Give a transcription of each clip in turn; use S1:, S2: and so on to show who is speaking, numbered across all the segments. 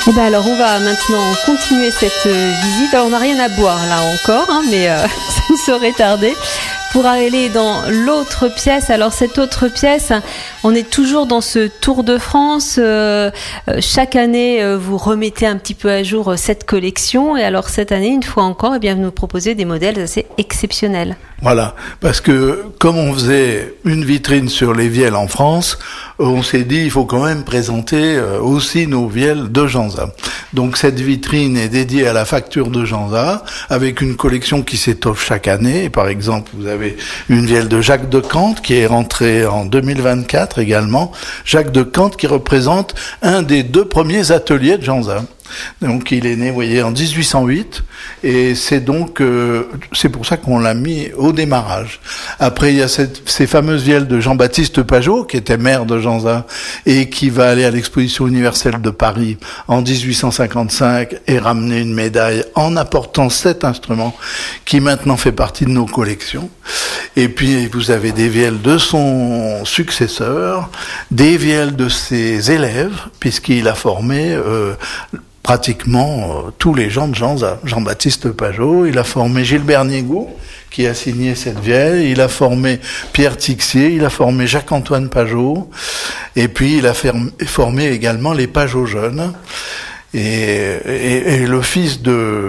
S1: Et ben alors on va maintenant continuer cette visite. Alors on n'a rien à boire là encore, mais ça ne saurait tarder. Pour aller dans l'autre pièce. Alors cette autre pièce, on est toujours dans ce Tour de France. Chaque année, vous remettez un petit peu à jour cette collection. Et alors cette année, une fois encore, vous nous proposez des modèles assez exceptionnels.
S2: Voilà, parce que comme on faisait une vitrine sur les vielles en France, on s'est dit il faut quand même présenter aussi nos vielles de Janzat. Donc cette vitrine est dédiée à la facture de Janzat, avec une collection qui s'étoffe chaque année. Et par exemple, vous avez une vielle de Jacques de Cante qui est rentrée en 2024 également. Jacques de Cante qui représente un des 2 premiers ateliers de Janzat. Donc il est né, vous voyez, en 1808, et c'est donc c'est pour ça qu'on l'a mis au démarrage. Après il y a ces fameuses vielles de Jean-Baptiste Pajot, qui était maire de Janzat et qui va aller à l'exposition universelle de Paris en 1855 et ramener une médaille en apportant cet instrument qui maintenant fait partie de nos collections. Et puis vous avez des vielles de son successeur, des vielles de ses élèves, puisqu'il a formé pratiquement tous les gens de Janzat. Jean-Baptiste Pajot, il a formé Gilbert Nigaud, qui a signé cette vielle, il a formé Pierre Tixier, il a formé Jacques-Antoine Pajot, et puis il a formé également les Pajot jeunes. Et le fils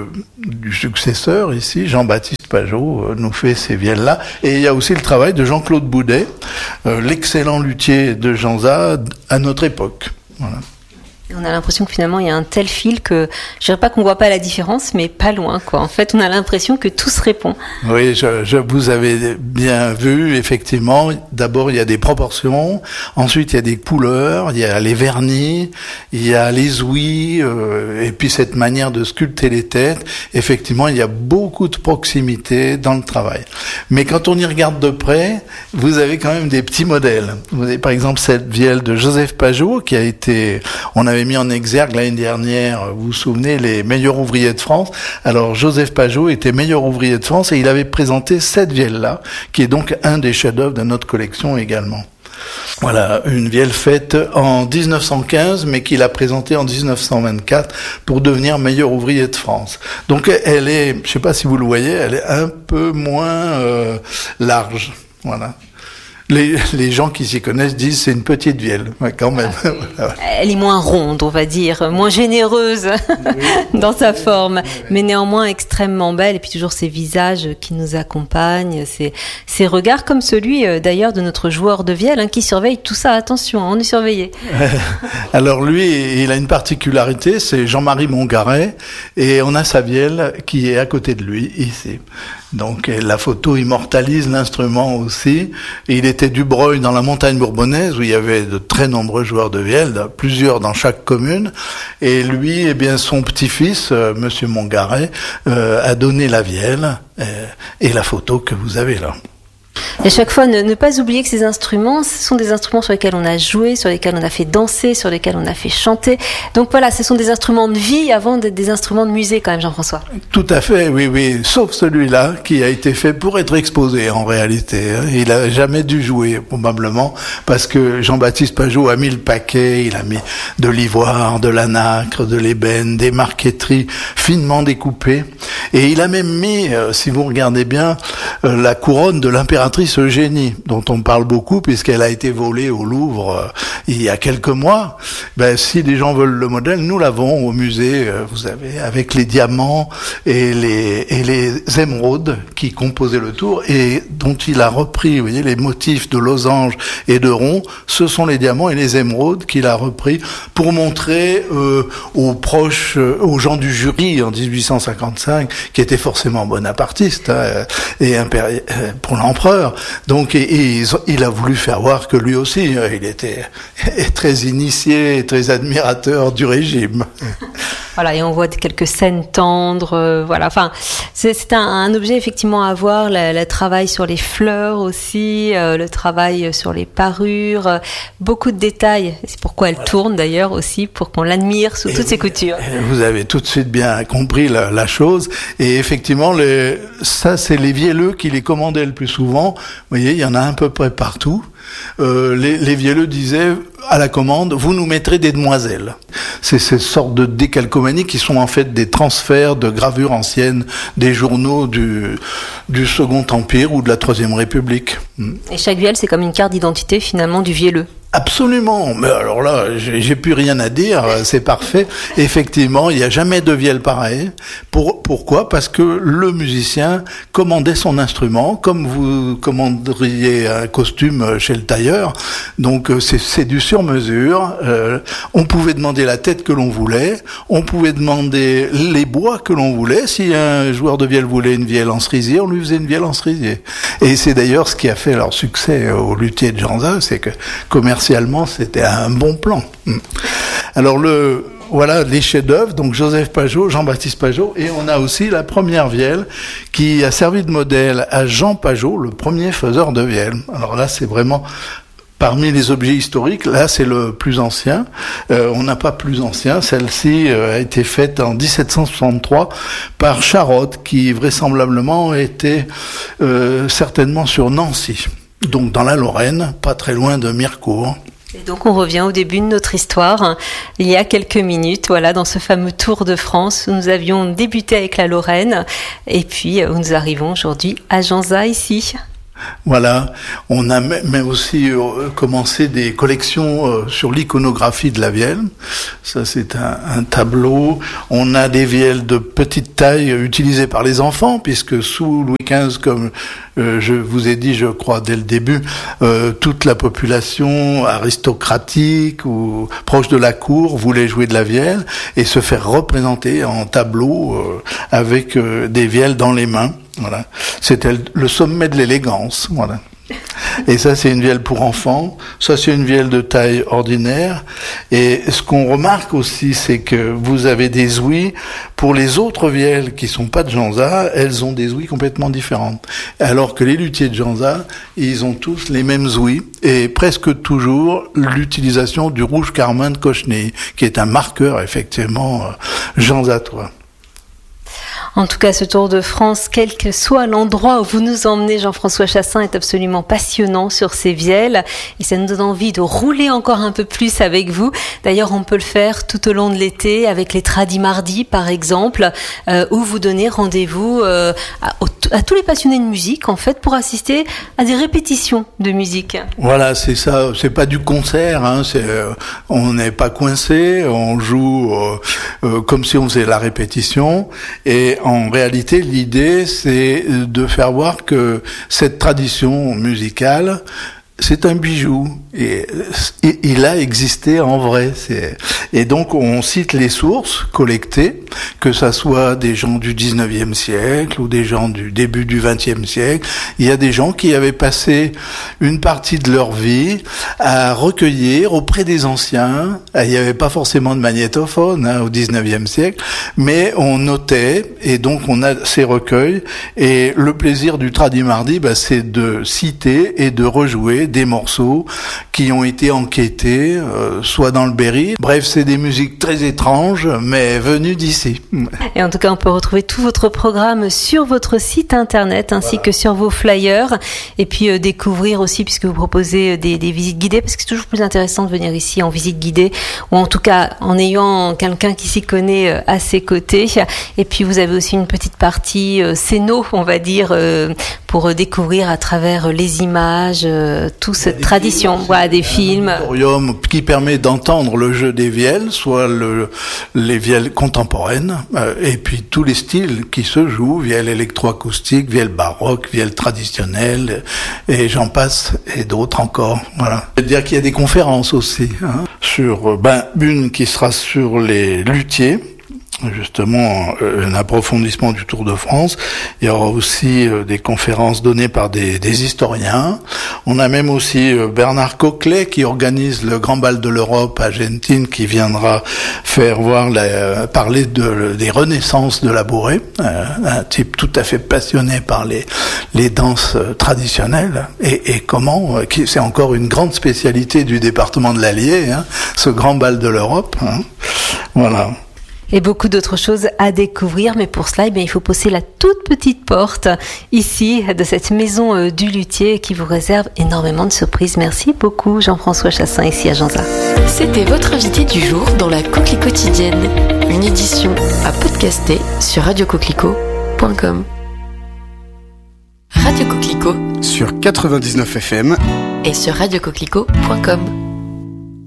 S2: du successeur ici, Jean-Baptiste Pajot, nous fait ces vielles-là. Et il y a aussi le travail de Jean-Claude Boudet, l'excellent luthier de Janzat à notre époque. Voilà.
S1: On a l'impression que finalement il y a un tel fil que je dirais pas qu'on voit pas la différence, mais pas loin quoi. En fait, on a l'impression que tout se répond.
S2: Oui, vous avez bien vu effectivement. D'abord il y a des proportions, ensuite il y a des couleurs, il y a les vernis, il y a les ouïes, et puis cette manière de sculpter les têtes. Effectivement, il y a beaucoup de proximité dans le travail. Mais quand on y regarde de près, vous avez quand même des petits modèles. Vous avez par exemple cette vielle de Joseph Pajot qui a été, on avait mis en exergue l'année dernière, vous vous souvenez, les meilleurs ouvriers de France. Alors Joseph Pajot était meilleur ouvrier de France et il avait présenté cette vielle-là, qui est donc un des chefs-d'œuvre de notre collection également. Voilà, une vielle faite en 1915, mais qu'il a présentée en 1924 pour devenir meilleur ouvrier de France. Donc elle est, je ne sais pas si vous le voyez, elle est un peu moins large. Voilà. Les gens qui s'y connaissent disent c'est une petite vielle, ouais, quand même.
S1: Elle est moins ronde, on va dire, moins généreuse dans sa forme, mais néanmoins extrêmement belle. Et puis toujours ces visages qui nous accompagnent, ces regards comme celui d'ailleurs de notre joueur de vielle qui surveille tout ça. Attention, on est surveillé.
S2: Alors lui, il a une particularité, c'est Jean-Marie Mongaret, et on a sa vielle qui est à côté de lui ici. Donc la photo immortalise l'instrument aussi. Et il était du Breuil dans la montagne bourbonnaise où il y avait de très nombreux joueurs de vielle, plusieurs dans chaque commune. Et lui, eh bien son petit-fils, Monsieur Mongaret, a donné la vielle et la photo que vous avez là.
S1: Et chaque fois, ne pas oublier que ces instruments, ce sont des instruments sur lesquels on a joué, sur lesquels on a fait danser, sur lesquels on a fait chanter. Donc voilà, ce sont des instruments de vie avant d'être des instruments de musée quand même, Jean-François.
S2: Tout à fait, oui. Sauf celui-là qui a été fait pour être exposé en réalité. Il a jamais dû jouer probablement parce que Jean-Baptiste Pajot a mis le paquet, il a mis de l'ivoire, de la nacre, de l'ébène, des marqueteries finement découpées. Et il a même mis, si vous regardez bien, la couronne de l'impératrice Eugénie, dont on parle beaucoup puisqu'elle a été volée au Louvre il y a quelques mois. Si les gens veulent le modèle, nous l'avons au musée, vous savez, avec les diamants et les émeraudes qui composaient le tour et dont il a repris, vous voyez, les motifs de losange et de rond, ce sont les diamants et les émeraudes qu'il a repris pour montrer aux proches, aux gens du jury en 1855, qui étaient forcément bonapartistes et pour l'empereur. Donc il a voulu faire voir que lui aussi, il était très initié, très admirateur du régime.
S1: Voilà, et on voit quelques scènes tendres, voilà. Enfin, c'est un objet effectivement à voir, le travail sur les fleurs aussi, le travail sur les parures, beaucoup de détails. C'est pourquoi elle tourne d'ailleurs aussi, pour qu'on l'admire sous toutes ses coutures.
S2: Vous avez tout de suite bien compris la chose. Et effectivement, ça c'est les vielleux qui les commandaient le plus souvent. Vous voyez, il y en a à peu près partout. Les vielleux disaient à la commande, vous nous mettrez des demoiselles. C'est ces sortes de décalcomanies qui sont en fait des transferts de gravures anciennes des journaux du Second Empire ou de la Troisième République.
S1: Et chaque vielle, c'est comme une carte d'identité finalement du vielleux.
S2: Absolument, mais alors là, j'ai plus rien à dire, c'est parfait. Effectivement, il n'y a jamais de vielle pareil. Pourquoi ? Parce que le musicien commandait son instrument, comme vous commanderiez un costume chez le tailleur. Donc c'est du sur-mesure. On pouvait demander la tête que l'on voulait, on pouvait demander les bois que l'on voulait. Si un joueur de vielle voulait une vielle en cerisier, on lui faisait une vielle en cerisier. Et c'est d'ailleurs ce qui a fait leur succès au luthier de Janza, c'est que commercialement, c'était un bon plan. Alors voilà les chefs-d'œuvre, donc Joseph Pajot, Jean-Baptiste Pajot, et on a aussi la première vielle qui a servi de modèle à Jean Pajot, le premier faiseur de vielle. Alors là, c'est vraiment parmi les objets historiques, là c'est le plus ancien. On n'a pas plus ancien. Celle-ci a été faite en 1763 par Charotte, qui vraisemblablement était certainement sur Nancy. Donc dans la Lorraine, pas très loin de Mirecourt.
S1: Et donc on revient au début de notre histoire, il y a quelques minutes, voilà, dans ce fameux Tour de France où nous avions débuté avec la Lorraine et puis où nous arrivons aujourd'hui à Janza ici.
S2: Voilà, on a même aussi commencé des collections sur l'iconographie de la vielle. Ça, c'est un tableau. On a des vielles de petite taille utilisées par les enfants, puisque sous Louis XV, comme je vous ai dit, je crois, dès le début, toute la population aristocratique ou proche de la cour voulait jouer de la vielle et se faire représenter en tableau avec des vielles dans les mains. Voilà, c'était le sommet de l'élégance. Voilà. Et ça, c'est une vielle pour enfants. Ça, c'est une vielle de taille ordinaire. Et ce qu'on remarque aussi, c'est que vous avez des ouïes. Pour les autres vielles qui sont pas de Janza, elles ont des ouïes complètement différentes. Alors que les luthiers de Janza, ils ont tous les mêmes ouïes. Et presque toujours l'utilisation du rouge carmin de Cochenay, qui est un marqueur, effectivement, janzatois.
S1: En tout cas, ce Tour de France, quel que soit l'endroit où vous nous emmenez, Jean-François Chassaing, est absolument passionnant sur ces vielles et ça nous donne envie de rouler encore un peu plus avec vous. D'ailleurs, on peut le faire tout au long de l'été avec les Tradis Mardis, par exemple, où vous donnez rendez-vous à tous les passionnés de musique, en fait, pour assister à des répétitions de musique.
S2: Voilà, c'est ça. C'est pas du concert, hein. On n'est pas coincé, on joue comme si on faisait la répétition. Et en réalité, l'idée, c'est de faire voir que cette tradition musicale, c'est un bijou et il a existé en vrai. Et donc on cite les sources collectées, que ça soit des gens du 19e siècle ou des gens du début du 20e siècle. Il y a des gens qui avaient passé une partie de leur vie à recueillir auprès des anciens. Il n'y avait pas forcément de magnétophone au 19e siècle, mais on notait et donc on a ces recueils. Et le plaisir du Tradis Mardi, c'est de citer et de rejouer des morceaux qui ont été enquêtés, soit dans le Berry. Bref, c'est des musiques très étranges, mais venues d'ici.
S1: Et en tout cas, on peut retrouver tout votre programme sur votre site internet, ainsi que sur vos flyers. Et puis découvrir aussi, puisque vous proposez des visites guidées, parce que c'est toujours plus intéressant de venir ici en visite guidée, ou en tout cas en ayant quelqu'un qui s'y connaît à ses côtés. Et puis vous avez aussi une petite partie scéno, on va dire, pour découvrir à travers les images, toute cette tradition, voilà, des films.
S2: Un auditorium qui permet d'entendre le jeu des vielles, soit les vielles contemporaines, et puis tous les styles qui se jouent, vielle électroacoustique, vielle baroque, vielle traditionnelle, et j'en passe, et d'autres encore. Voilà. C'est-à-dire qu'il y a des conférences aussi, sur, une qui sera sur les luthiers, justement un approfondissement du Tour de France. Il y aura aussi des conférences données par des historiens. On a même aussi Bernard Coquelet qui organise le Grand Bal de l'Europe à Gentines, qui viendra faire voir parler des renaissances de la bourrée, un type tout à fait passionné par les danses traditionnelles et comment c'est encore une grande spécialité du département de l'Allier, ce Grand Bal de l'Europe. Voilà.
S1: Et beaucoup d'autres choses à découvrir, mais pour cela, il faut pousser la toute petite porte ici de cette maison du luthier qui vous réserve énormément de surprises. Merci beaucoup Jean-François Chassin ici à Janzat.
S3: C'était votre invité du jour dans la Coquelie quotidienne, une édition à podcaster sur radiocoquelicot.com. Radio Coquelicot
S4: sur 99 FM
S3: et sur radiocoquelicot.com.